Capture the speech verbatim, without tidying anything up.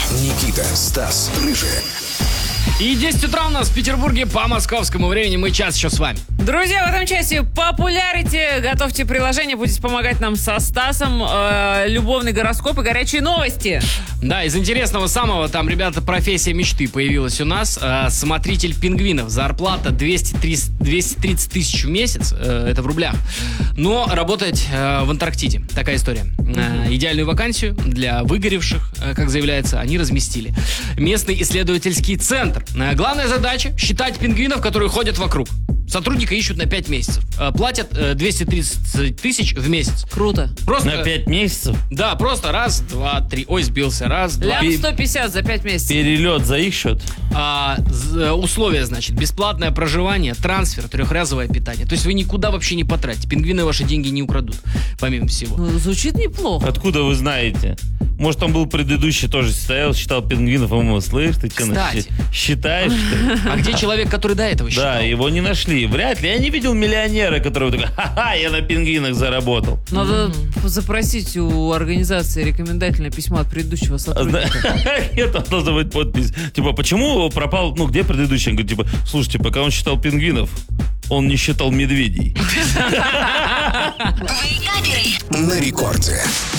Никита, Стас, Рыжий. И десять утра у нас в Петербурге по московскому времени. Мы час еще с вами. Друзья, в этом часе Popularity. Готовьте приложение, будете помогать нам со Стасом. Э, любовный гороскоп и горячие новости. Да, из интересного самого, там, ребята, профессия мечты появилась у нас. Э, смотритель пингвинов. Зарплата двести тридцать тысяч в месяц. Э, это в рублях. Но работать э, в Антарктиде. Такая история. Э, идеальную вакансию для выгоревших, э, как заявляется, они разместили. Местный исследовательский центр. Э, главная задача — считать пингвинов, которые ходят вокруг. Сотрудника ищут на пять месяцев. Э, платят э, двести тридцать тысяч в месяц. Круто. Просто, На пять месяцев? Да, просто раз, два, три. Ой, сбился. Раз, два. Лям сто пятьдесят за пять месяцев. Перелет за их счет? А, з- условия, значит, бесплатное проживание, трансфер, трехразовое питание. То есть вы никуда вообще не потратите. Пингвины ваши деньги не украдут, помимо всего. Ну, звучит неплохо. Откуда вы знаете? Может, он был предыдущий, тоже стоял, считал пингвинов, по-моему, слышь, ты что, Кстати. считаешь, что ли? А где человек, который до этого считал? Да, его не нашли. Вряд ли. Я не видел миллионера, который такой: ха-ха, я на пингвинах заработал. Надо запросить у организации рекомендательное письмо от предыдущего сотрудника. Нет, там должна быть подпись. Типа, почему пропал, ну, где предыдущий? Он говорит, типа, слушайте, пока он считал пингвинов, он не считал медведей. На рекорде.